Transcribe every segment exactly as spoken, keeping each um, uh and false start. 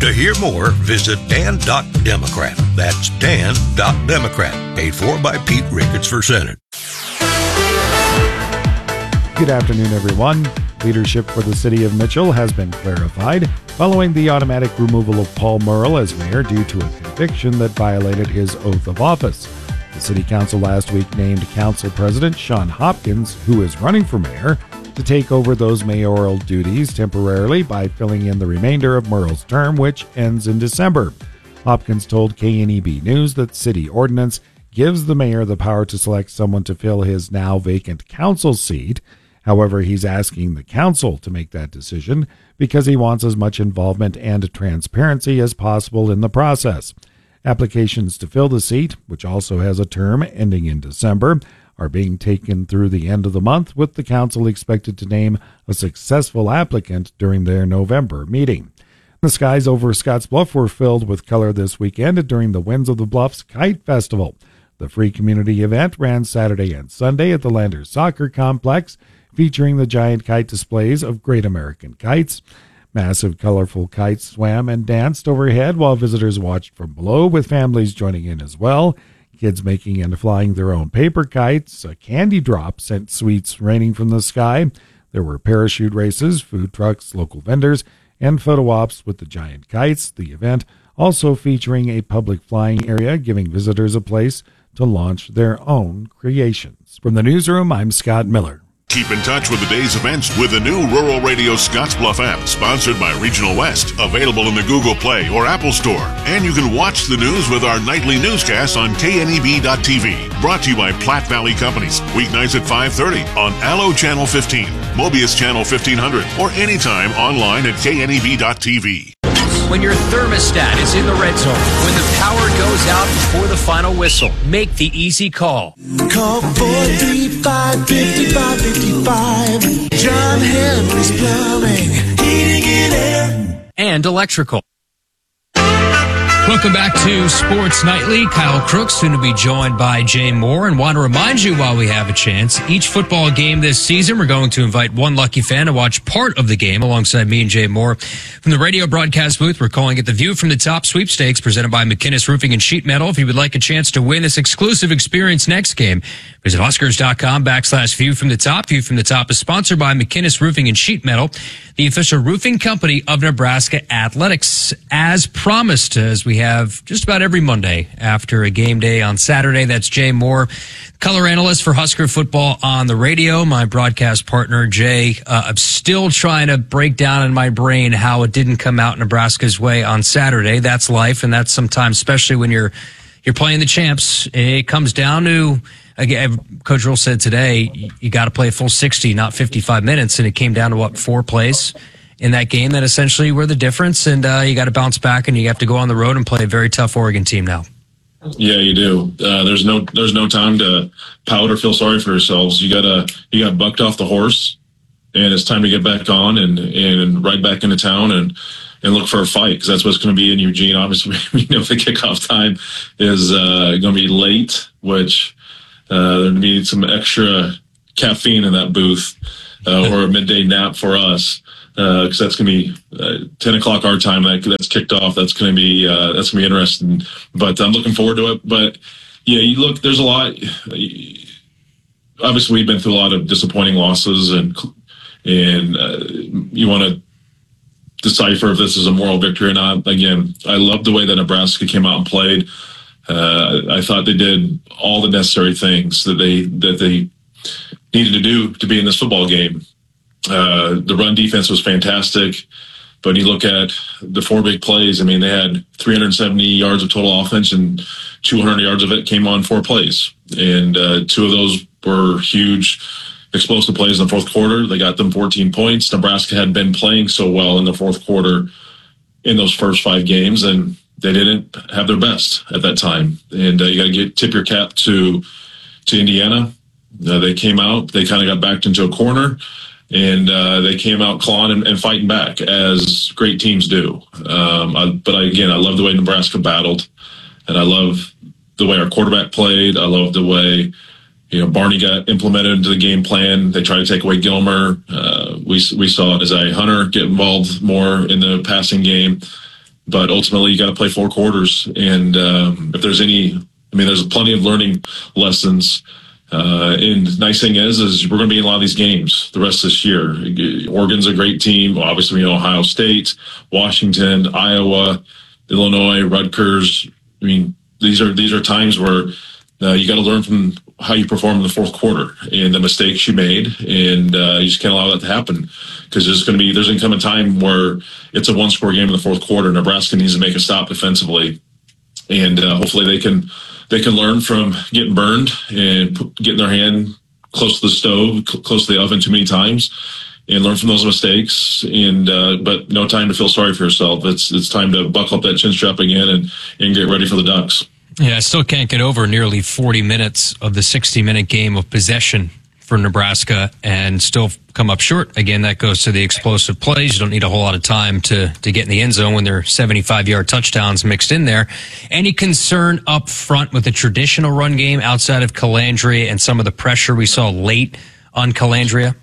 To hear more, visit dan dot democrat. That's dan dot democrat. Paid for by Pete Ricketts for Senate. Good afternoon, everyone. Leadership for the city of Mitchell has been clarified following the automatic removal of Paul Murrell as mayor due to a conviction that violated his oath of office. The city council last week named council president Sean Hopkins, who is running for mayor, to take over those mayoral duties temporarily by filling in the remainder of Murrell's term, which ends in December. Hopkins told K N E B News that city ordinance gives the mayor the power to select someone to fill his now vacant council seat. However, he's asking the council to make that decision because he wants as much involvement and transparency as possible in the process. Applications to fill the seat, which also has a term ending in December, are being taken through the end of the month, with the council expected to name a successful applicant during their November meeting. The skies over Scottsbluff were filled with color this weekend during the Winds of the Bluffs Kite Festival. The free community event ran Saturday and Sunday at the Landers Soccer Complex, featuring the giant kite displays of Great American Kites. Massive, colorful kites swam and danced overhead while visitors watched from below, with families joining in as well. Kids making and flying their own paper kites. A candy drop sent sweets raining from the sky. There were parachute races, food trucks, local vendors, and photo ops with the giant kites. The event also featuring a public flying area, giving visitors a place to launch their own creations. From the newsroom, I'm Scott Miller. Keep in touch with the day's events with the new Rural Radio Scottsbluff app, sponsored by Regional West, available in the Google Play or Apple Store. And you can watch the news with our nightly newscasts on K N E B dot T V. Brought to you by Platte Valley Companies, weeknights at five thirty on Allo Channel fifteen, Mobius Channel fifteen hundred, or anytime online at K N E B dot T V. When your thermostat is in the red zone, when the power goes out before the final whistle, make the easy call. Call four three five, five five five five. John Henry's Plumbing, Heating and Air, and Electrical. Welcome back to Sports Nightly. Kyle Crooks, soon to be joined by Jay Moore. And want to remind you, while we have a chance, each football game this season, we're going to invite one lucky fan to watch part of the game alongside me and Jay Moore. From the radio broadcast booth, we're calling it the View from the Top Sweepstakes, presented by McInnes Roofing and Sheet Metal. If you would like a chance to win this exclusive experience next game, visit Huskers.com backslash View from the Top. View from the Top is sponsored by McInnes Roofing and Sheet Metal, the official roofing company of Nebraska Athletics. As promised, as we have just about every Monday after a game day on Saturday, that's Jay Moore, color analyst for Husker football on the radio. My broadcast partner, Jay, uh, I'm still trying to break down in my brain how it didn't come out Nebraska's way on Saturday. That's life, and that's sometimes, especially when you're you're playing the champs, it comes down to, again, Coach Rule said today, you got to play a full sixty, not fifty-five minutes, and it came down to, what, four plays in that game that essentially were the difference, and uh, you got to bounce back, and you have to go on the road and play a very tough Oregon team now. Yeah, you do. Uh, there's no there's no time to pout or feel sorry for yourselves. You gotta you got bucked off the horse, and it's time to get back on and and ride back into town and and look for a fight, because that's what's going to be in Eugene. Obviously, we know the kickoff time is uh, going to be late, which uh, there'll be some extra caffeine in that booth uh, or a midday nap for us. Because uh, that's going to be uh, ten o'clock our time. That, that's kicked off. That's going to be uh, that's going to be interesting. But I'm looking forward to it. But yeah, you look. There's a lot. Obviously, we've been through a lot of disappointing losses, and and uh, you want to decipher if this is a moral victory or not. Again, I love the way that Nebraska came out and played. Uh, I thought they did all the necessary things that they that they needed to do to be in this football game. Uh, the run defense was fantastic, but you look at the four big plays. I mean, they had three hundred seventy yards of total offense, and two hundred yards of it came on four plays. And uh, two of those were huge, explosive plays in the fourth quarter. They got them fourteen points. Nebraska had been playing so well in the fourth quarter in those first five games, and they didn't have their best at that time. And uh, you got to get tip your cap to to Indiana. Uh, they came out. They kind of got backed into a corner. And uh, they came out clawing and, and fighting back, as great teams do. Um, I, but I, again, I love the way Nebraska battled, and I love the way our quarterback played. I love the way, you know, Barney got implemented into the game plan. They tried to take away Gilmer. Uh, we we saw Isaiah Hunter get involved more in the passing game. but ultimately you got to play four quarters. And um, if there's any, I mean, there's plenty of learning lessons. Uh, and the nice thing is, is we're going to be in a lot of these games the rest of this year. Oregon's a great team. Obviously, we know Ohio State, Washington, Iowa, Illinois, Rutgers. I mean, these are these are times where uh, you got to learn from how you perform in the fourth quarter and the mistakes you made, and uh, you just can't allow that to happen, because there's going to be there's going to come a time where it's a one-score game in the fourth quarter. Nebraska needs to make a stop defensively, and uh, hopefully they can. They can learn from getting burned and put, getting their hand close to the stove, cl- close to the oven too many times, and learn from those mistakes. And uh, but no time to feel sorry for yourself. It's it's time to buckle up that chin strap again and, and get ready for the Ducks. Yeah, I still can't get over nearly forty minutes of the sixty-minute game of possession for Nebraska and still come up short. Again, that goes to the explosive plays. You don't need a whole lot of time to, to get in the end zone when there are seventy-five-yard touchdowns mixed in there. Any concern up front with the traditional run game outside of Calandria and some of the pressure we saw late on Calandria?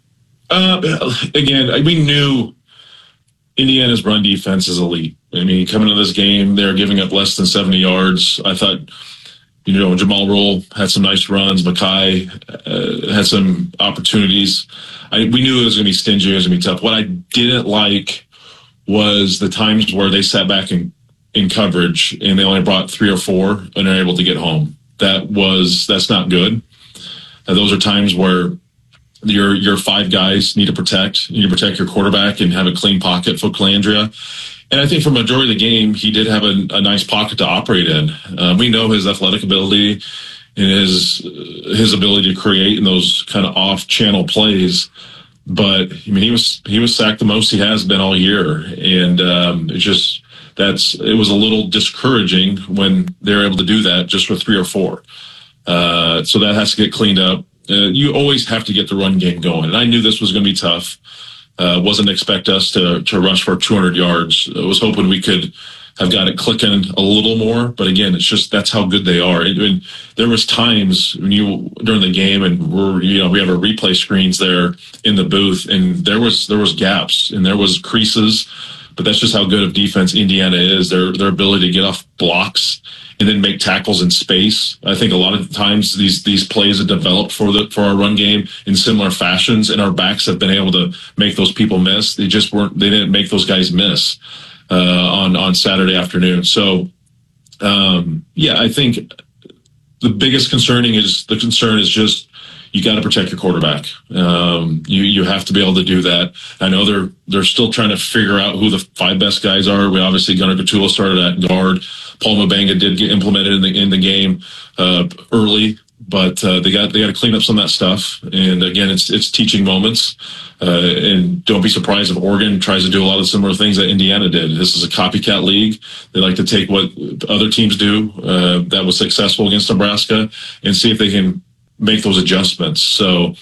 Uh, again, we knew Indiana's run defense is elite. I mean, coming into this game, they're giving up less than seventy yards. I thought, you know, Jamal Roll had some nice runs. Mackay uh, had some opportunities. I, we knew it was going to be stingy. It was going to be tough. What I didn't like was the times where they sat back in, in coverage and they only brought three or four and are able to get home. That was that's not good. Uh, those are times where your your five guys need to protect. You need to protect your quarterback and have a clean pocket for Calandria. And I think for majority of the game, he did have a, a nice pocket to operate in. Uh, we know his athletic ability and his his ability to create in those kind of off-channel plays. But I mean, he was he was sacked the most he has been all year, and um, it's just that's it was a little discouraging when they're able to do that just with three or four. Uh, so that has to get cleaned up. Uh, you always have to get the run game going, and I knew this was going to be tough. Uh, wasn't expect us to to rush for two hundred yards. I was hoping we could have got it clicking a little more, but again, it's just that's how good they are. I mean, there was times when you during the game, and we're you know we have our replay screens there in the booth, and there was there was gaps and there was creases, but that's just how good of defense Indiana is. Their their ability to get off blocks and then make tackles in space. I think a lot of times these these plays have developed for the for our run game in similar fashions, and our backs have been able to make those people miss. They just weren't. They didn't make those guys miss uh, on on Saturday afternoon. So um, yeah, I think the biggest concerning is the concern is just you got to protect your quarterback. Um, you you have to be able to do that. I know they're they're still trying to figure out who the five best guys are. We obviously Gunnar Gatula started at guard. Paul Mabanga did get implemented in the in the game uh, early, but uh, they got they got to clean up some of that stuff. And again, it's it's teaching moments. Uh, and don't be surprised if Oregon tries to do a lot of similar things that Indiana did. This is a copycat league. They like to take what other teams do uh, that was successful against Nebraska and see if they can make those adjustments. So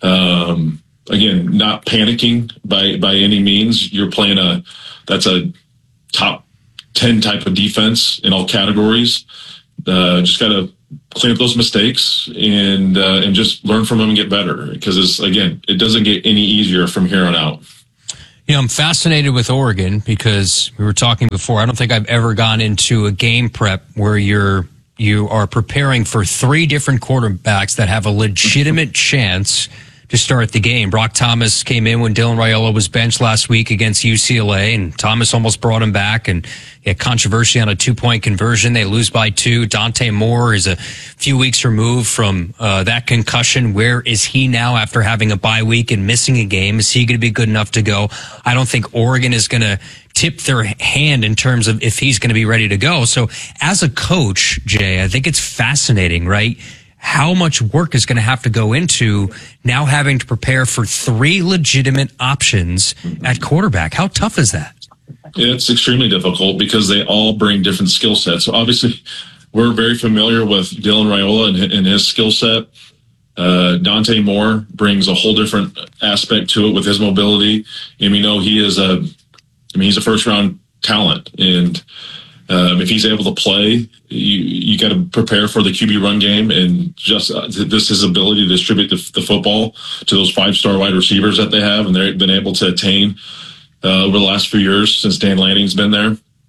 um, again, not panicking by by any means. You're playing a that's a top ten type of defense in all categories. Uh, just got to clean up those mistakes and uh, and just learn from them and get better, because it's again, it doesn't get any easier from here on out. You know, I'm fascinated with Oregon because we were talking before. I don't think I've ever gone into a game prep where you're you are preparing for three different quarterbacks that have a legitimate chance to start the game. Brock Thomas came in when Dylan Raiola was benched last week against U C L A, and Thomas almost brought him back, and he had controversy on a two-point conversion. They lose by two. Dante Moore is a few weeks removed from uh, that concussion. Where is he now after having a bye week and missing a game? Is he going to be good enough to go? I don't think Oregon is going to tip their hand in terms of if he's going to be ready to go. So as a coach, Jay, I think it's fascinating, right? How much work is going to have to go into now having to prepare for three legitimate options at quarterback? How tough is that? It's extremely difficult because they all bring different skill sets. So obviously, we're very familiar with Dylan Raiola and, and his skill set. Uh, Dante Moore brings a whole different aspect to it with his mobility. And we know he is a, I mean, he's a first round talent. And Um, if he's able to play, you you got to prepare for the Q B run game, and just uh, this his ability to distribute the, the football to those five star wide receivers that they have, and they've been able to attain uh, over the last few years since Dan Lanning's been there.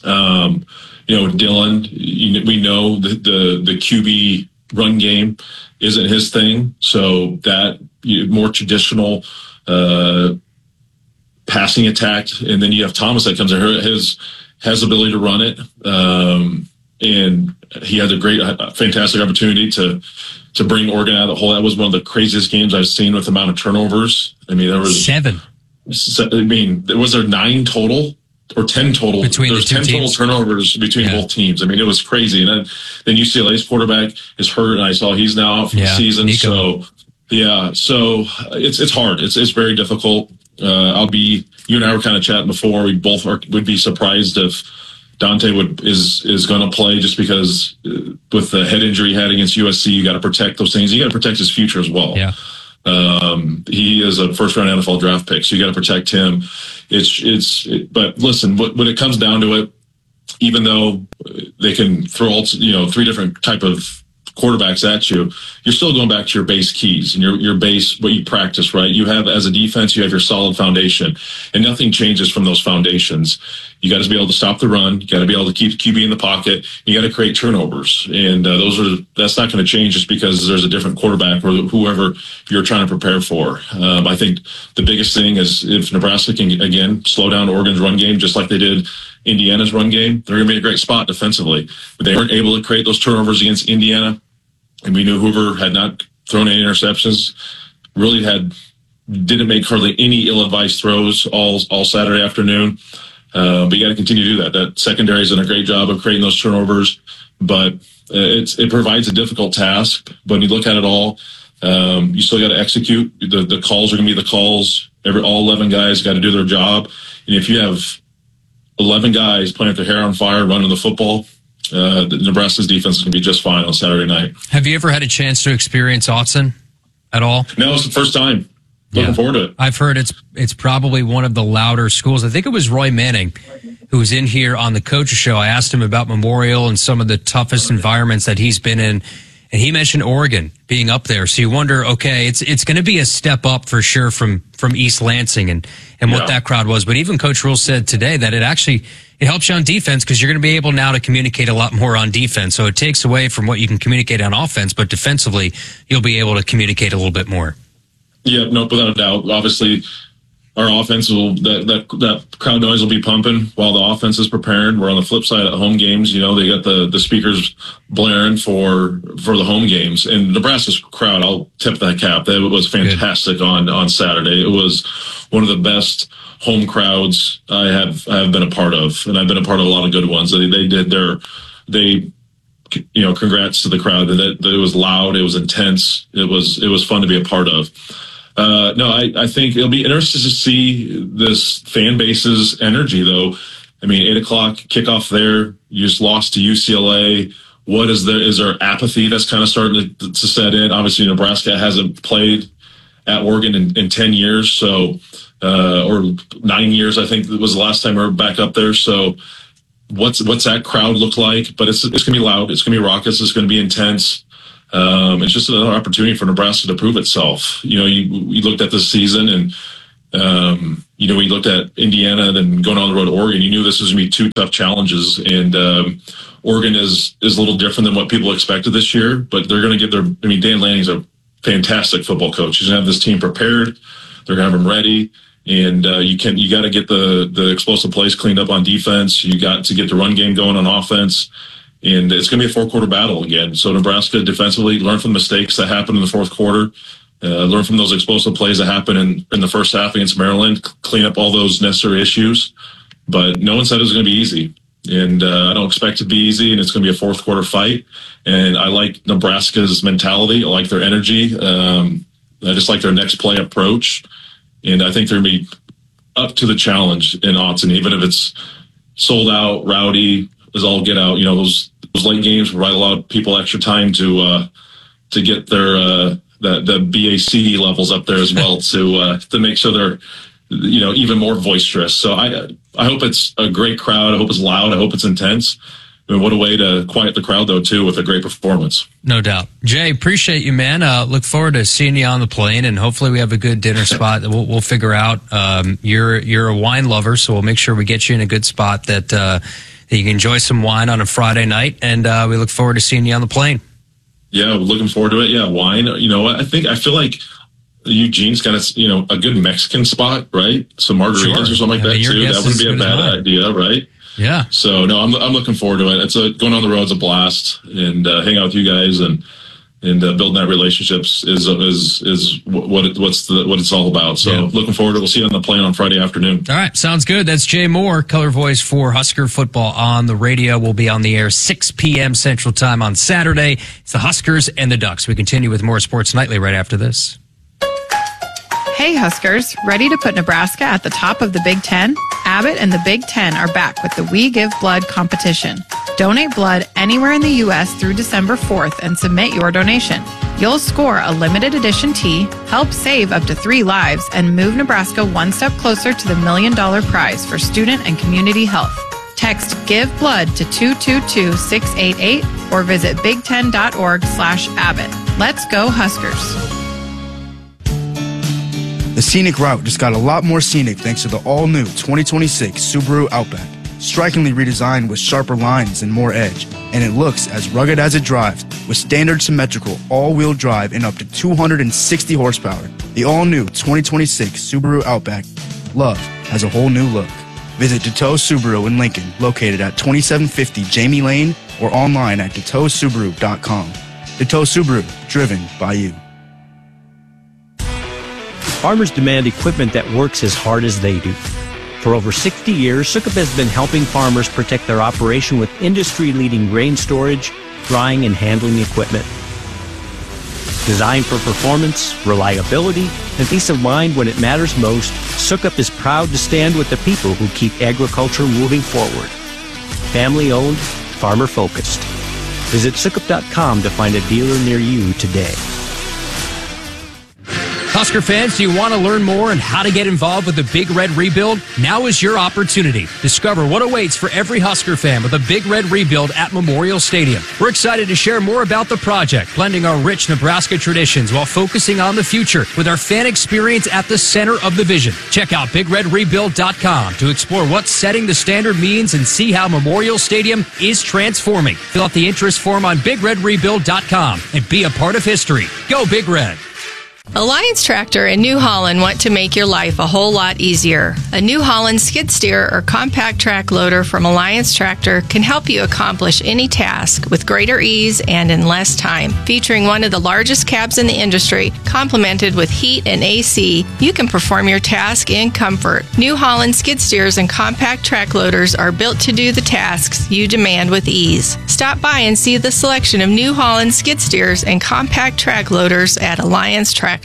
Um, you know, Dylan, you, we know that the, the Q B run game isn't his thing. So that you, more traditional, uh, passing attack. And then you have Thomas that comes in here, his, has the ability to run it. Um, and he had a great, a fantastic opportunity to, to bring Oregon out of the hole. That was one of the craziest games I've seen with the amount of turnovers. I mean, there was seven. I mean, was there nine total or ten total? Between There's the two ten teams. total turnovers between Yeah. both teams. I mean, it was crazy. And then, then U C L A's quarterback is hurt, and I saw he's now out for Yeah, the season. Nico. So, yeah, so it's it's hard. It's it's very difficult. Uh, I'll be. You and I were kind of chatting before. We both are, would be surprised if Dante would is is going to play, just because uh, with the head injury he had against U S C, you got to protect those things. You got to protect his future as well. Yeah. Um, he is a first round N F L draft pick, so you got to protect him. It's, it's, it, but listen, what, when it comes down to it, even though they can throw, all, you know, three different type of quarterbacks at you, you're still going back to your base keys and your, your base, what you practice, right? You have, as a defense, you have your solid foundation, and nothing changes from those foundations. You got to be able to stop the run. You got to be able to keep the Q B in the pocket. You got to create turnovers. And uh, those are, that's not going to change just because there's a different quarterback or whoever you're trying to prepare for. Um, I think the biggest thing is if Nebraska can, again, slow down Oregon's run game, just like they did Indiana's run game, they're going to be in a great spot defensively. But they weren't able to create those turnovers against Indiana. And we knew Hoover had not thrown any interceptions, really had, didn't make hardly any ill-advised throws all, all Saturday afternoon. Uh, but you got to continue to do that. That secondary has done a great job of creating those turnovers, but it's, it provides a difficult task. But when you look at it all, um, you still got to execute. The, the calls are going to be the calls. Every, all eleven guys got to do their job. And if you have eleven guys playing with their hair on fire, running the football, uh, the Nebraska's defense is going to be just fine on Saturday night. Have you ever had a chance to experience Autzen at all? No, it's the first time. Looking Yeah. forward to it. I've heard it's it's probably one of the louder schools. I think it was Roy Manning who was in here on the Coaches Show. I asked him about Memorial and some of the toughest environments that he's been in, and he mentioned Oregon being up there. So you wonder, okay, it's it's going to be a step up for sure from from East Lansing and and what Yeah. that crowd was. But even Coach Rule said today that it actually it helps you on defense because you're going to be able now to communicate a lot more on defense. So it takes away from what you can communicate on offense, but defensively you'll be able to communicate a little bit more. Yeah, no, without a doubt. Obviously, our offense will, that, that, that crowd noise will be pumping while the offense is preparing. We're on the flip side at home games. You know, they got the, the speakers blaring for, for the home games. And Nebraska's crowd, I'll tip that cap. That was fantastic on, on Saturday. It was one of the best home crowds I have, I have been a part of. And I've been a part of a lot of good ones. They, they did their, they, you know, congrats to the crowd. That, that it was loud. It was intense. It was, it was fun to be a part of. Uh, no, I, I think it'll be interesting to see this fan base's energy, though. I mean, eight o'clock kickoff there. You just lost to U C L A. What is there? Is there apathy that's kind of starting to, to set in? Obviously, Nebraska hasn't played at Oregon in, in ten years, so uh, or nine years, I think was the last time we were back up there. So, what's what's that crowd look like? But it's it's gonna be loud. It's gonna be raucous. It's gonna be intense. Um, it's just another opportunity for Nebraska to prove itself. You know, you, you looked at this season and, um, you know, we looked at Indiana and then going on the road to Oregon. You knew this was going to be two tough challenges. And um, Oregon is, is a little different than what people expected this year, but they're going to get their, I mean, Dan Lanning's a fantastic football coach. He's going to have this team prepared. They're going to have them ready. And uh, you can, you got to get the, the explosive plays cleaned up on defense. You got to get the run game going on offense. And it's going to be a four-quarter battle again. So Nebraska defensively, learn from the mistakes that happened in the fourth quarter, uh, learn from those explosive plays that happened in, in the first half against Maryland, clean up all those necessary issues. But no one said it was going to be easy. And uh, I don't expect it to be easy, and it's going to be a fourth-quarter fight. And I like Nebraska's mentality. I like their energy. Um, I just like their next play approach. And I think they're going to be up to the challenge in Autzen, even if it's sold out, rowdy, is all get out. You know, those those late games provide a lot of people extra time to uh, to get their uh, the the B A C levels up there as well to uh, to make sure they're, you know, even more boisterous. So I I hope it's a great crowd. I hope it's loud. I hope it's intense. I mean, what a way to quiet the crowd though too with a great performance. No doubt. Jay, appreciate you, man. Uh, look forward to seeing you on the plane, and hopefully we have a good dinner spot that we'll, we'll figure out. Um, you're you're a wine lover, so we'll make sure we get you in a good spot that. Uh, that you can enjoy some wine on a Friday night, and uh, we look forward to seeing you on the plane. Yeah, looking forward to it. Yeah, wine. You know, I think I feel like Eugene's got a, you know, a good Mexican spot, right? Some margaritas Sure. or something like I mean, that your too. guess That wouldn't is be a as good as bad mine. idea, right? Yeah. So no, I'm I'm looking forward to it. It's a going on the road's a blast, and uh, hang out with you guys and and uh, building that relationships is is is what it, what's the what it's all about. So Yeah. looking forward to it. We'll see you on the plane on Friday afternoon. All right, sounds good. That's Jay Moore, color voice for Husker football on the radio. We'll be on the air six p.m. Central Time on Saturday. It's the Huskers and the Ducks. We continue with more Sports Nightly right after this. Hey Huskers, ready to put Nebraska at the top of the Big Ten? Abbott and the Big Ten are back with the We Give Blood competition. Donate blood anywhere in the U S through December fourth and submit your donation. You'll score a limited edition tee, help save up to three lives, and move Nebraska one step closer to the million dollar prize for student and community health. Text Give Blood to two two two six eight eight or visit big ten dot org slash Abbott. Let's go Huskers. The scenic route just got a lot more scenic thanks to the all-new twenty twenty-six Subaru Outback. Strikingly redesigned with sharper lines and more edge, and it looks as rugged as it drives with standard symmetrical all-wheel drive and up to two hundred sixty horsepower. The all-new twenty twenty-six Subaru Outback. Love has a whole new look. Visit Deteau Subaru in Lincoln, located at twenty-seven fifty Jamie Lane, or online at deteau subaru dot com. Deteau Subaru, driven by you. Farmers demand equipment that works as hard as they do. For over sixty years, Sukup has been helping farmers protect their operation with industry-leading grain storage, drying, and handling equipment. Designed for performance, reliability, and peace of mind when it matters most, Sukup is proud to stand with the people who keep agriculture moving forward. Family-owned, farmer-focused. Visit sukup dot com to find a dealer near you today. Husker fans, do you want to learn more on how to get involved with the Big Red Rebuild? Now is your opportunity. Discover what awaits for every Husker fan with the Big Red Rebuild at Memorial Stadium. We're excited to share more about the project, blending our rich Nebraska traditions while focusing on the future with our fan experience at the center of the vision. Check out big red rebuild dot com to explore what setting the standard means and see how Memorial Stadium is transforming. Fill out the interest form on big red rebuild dot com and be a part of history. Go Big Red! Alliance Tractor in New Holland want to make your life a whole lot easier. A New Holland skid steer or compact track loader from Alliance Tractor can help you accomplish any task with greater ease and in less time. Featuring one of the largest cabs in the industry, complemented with heat and A C, you can perform your task in comfort. New Holland skid steers and compact track loaders are built to do the tasks you demand with ease. Stop by and see the selection of New Holland skid steers and compact track loaders at Alliance Tractor.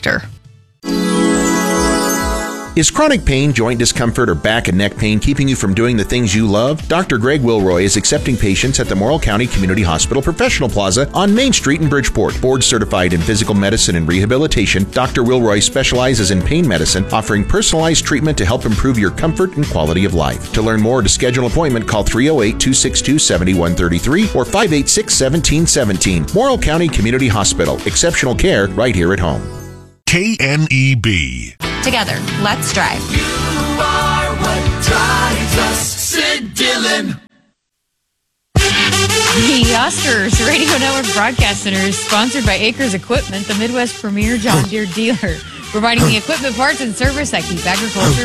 Is chronic pain, joint discomfort, or back and neck pain keeping you from doing the things you love? Doctor Greg Wilroy is accepting patients at the Morrill County Community Hospital Professional Plaza on Main Street in Bridgeport. Board certified in physical medicine and rehabilitation, Doctor Wilroy specializes in pain medicine, offering personalized treatment to help improve your comfort and quality of life. To learn more or to schedule an appointment, call three oh eight, two six two, seven one three three or five eight six, one seven one seven. Morrill County Community Hospital. Exceptional care right here at home. K N E B. Together, let's drive. You are what drives us, Sid Dillon. The Oscars Radio Network Broadcast Center is sponsored by Acres Equipment, the Midwest premier John Deere dealer, providing the equipment, parts, and service that keep agriculture